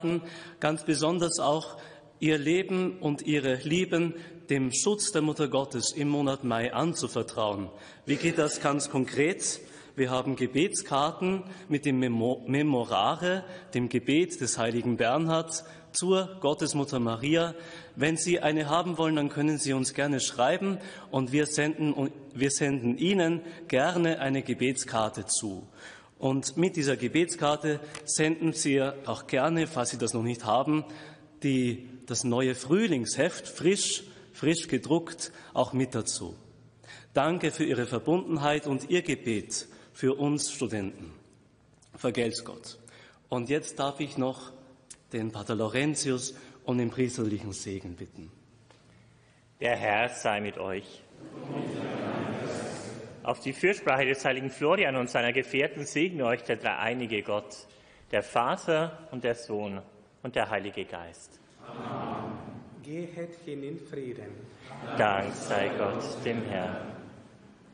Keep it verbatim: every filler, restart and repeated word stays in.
ganz besonders auch ihr Leben und ihre Lieben dem Schutz der Mutter Gottes im Monat Mai anzuvertrauen. Wie geht das ganz konkret? Wir haben Gebetskarten mit dem Memo Memorare, dem Gebet des heiligen Bernhard zur Gottesmutter Maria. Wenn Sie eine haben wollen, dann können Sie uns gerne schreiben und wir senden, wir senden Ihnen gerne eine Gebetskarte zu. Und mit dieser Gebetskarte senden Sie auch gerne, falls Sie das noch nicht haben, die, das neue Frühlingsheft, frisch, frisch gedruckt, auch mit dazu. Danke für Ihre Verbundenheit und Ihr Gebet für uns Studenten. Vergelt's Gott. Und jetzt darf ich noch den Pater Laurentius um den priesterlichen Segen bitten. Der Herr sei mit euch. Auf die Fürsprache des heiligen Florian und seiner Gefährten segne euch der dreieinige Gott, der Vater und der Sohn und der Heilige Geist. Amen. Gehet hin in Frieden. Dank sei Gott, dem Herrn.